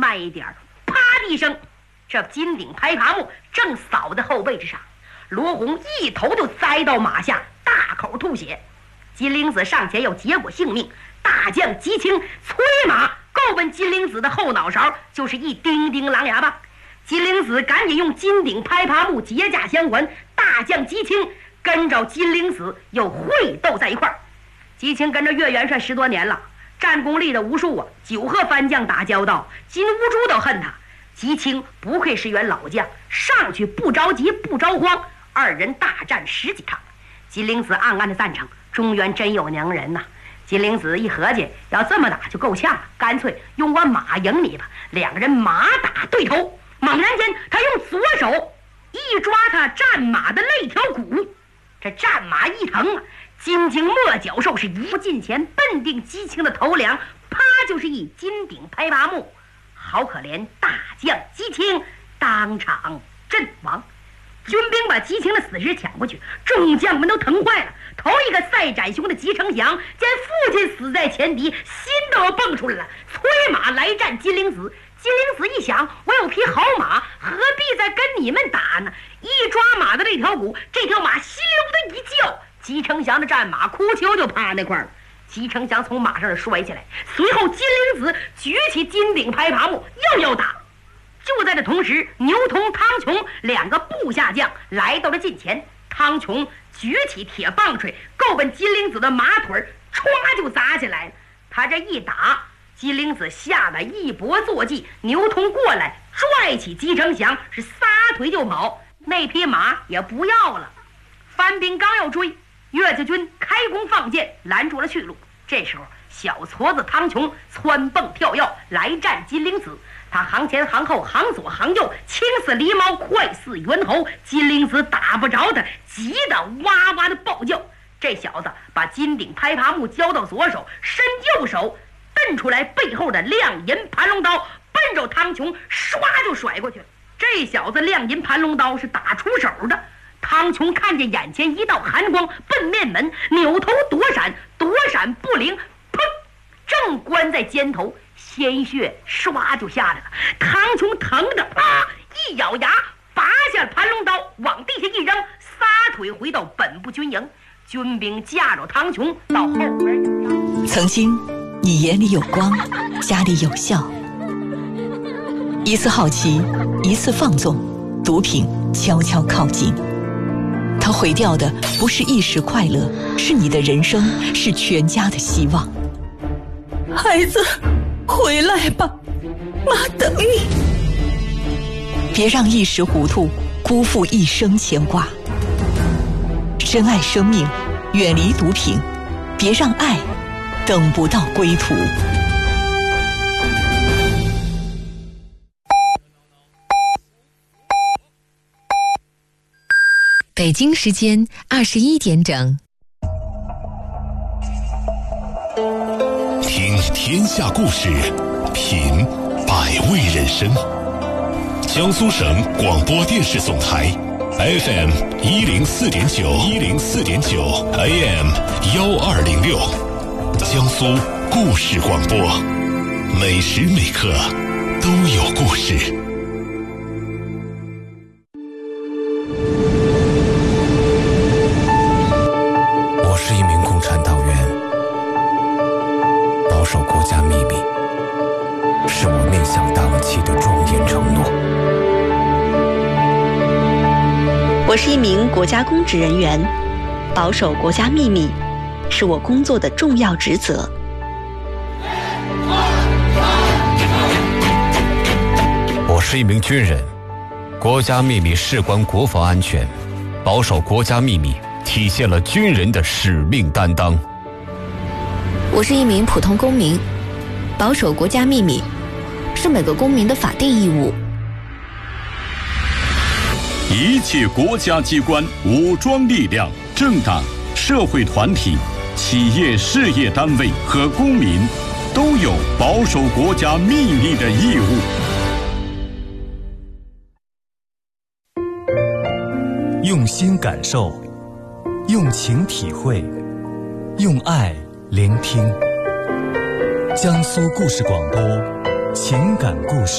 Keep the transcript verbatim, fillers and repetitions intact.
慢一点，啪的一声，这金顶拍爬木正扫在后背之上，罗红一头就栽到马下，大口吐血。金灵子上前要结果性命，大将吉清催马够奔金灵子的后脑勺，就是一叮叮狼牙吧。金灵子赶紧用金顶拍爬木结架相还，大将吉清跟着金灵子又会斗在一块儿。吉清跟着岳元帅十多年了，战功立的无数啊，久和番将打交道，金兀术都恨他。吉清不愧是员老将，上去不着急不着慌，二人大战十几趟。金灵子暗暗的赞成，中原真有能人呐、啊。金灵子一合计，要这么打就够呛了，干脆用我马赢你吧。两个人马打对头，猛然间他用左手一抓他战马的肋条骨，这战马一疼啊，金睛莫角兽是一步近前，奔定吉清的头梁，啪就是一金顶拍爬木。好可怜，大将吉清当场阵亡。军兵把吉清的死尸抢过去，众将们都疼坏了。头一个赛斩兄的吉承祥见父亲死在前敌，心都要蹦出来了，催马来战金灵子。金灵子一想，我有匹好马，何必再跟你们打呢？一抓马的这条骨，这条马心溜的一叫，吉承祥的战马哭丘就趴那块儿了。吉承祥从马上摔下来，随后金灵子举起金顶拍爬木又要打。就在这同时，牛童、汤琼两个部下将来到了近前。汤琼举起铁棒槌，够奔金灵子的马腿，歘就砸起来。他这一打，金灵子吓得一搏坐骑，牛童过来拽起吉承祥，是撒腿就跑。那匹马也不要了。番兵刚要追，岳家军开弓放箭拦住了去路。这时候小矬子汤琼蹿蹦跳跃来战金灵子，他行前行后行左行右，轻似狸猫快似猿猴，金灵子打不着他，急得哇哇的暴叫。这小子把金顶拍爬木交到左手，伸右手蹬出来背后的亮银盘龙刀，奔着汤琼唰就甩过去了。这小子亮银盘龙刀是打出手的，汤琼看见眼前一道寒光奔面门，扭头躲闪，躲闪不灵，砰，正关在肩头，鲜血唰就下来了。汤琼疼的啊，一咬牙拔下盘龙刀往地下一扔，撒腿回到本部军营。军兵架着汤琼到后边。 曾经你眼里有光，家里有笑，一次好奇，一次放纵，毒品悄悄靠近。它毁掉的不是一时快乐，是你的人生，是全家的希望。 孩子，回来吧，妈等你。 别让一时糊涂辜负一生牵挂。珍爱生命，远离毒品，别让爱等不到归途。 北京时间二十一点整。 听天下故事，品百味人生。江苏省广播电视总台 F M 一零四点九，一零四点九 A M 幺二零六，江苏故事广播，每时每刻都有故事。 我是一名共产党员，保守国家秘密是我面向党旗的庄严承诺。 我是一名国家公职人员，保守国家秘密是我工作的重要职责。 我是一名军人，国家秘密事关国防安全，保守国家秘密体现了军人的使命担当。 我是一名普通公民，保守国家秘密是每个公民的法定义务。 一切国家机关、武装力量、政党、社会团体、企业事业单位和公民都有保守国家秘密的义务。 用心感受，用情体会，用爱聆听。江苏故事广播，情感故事。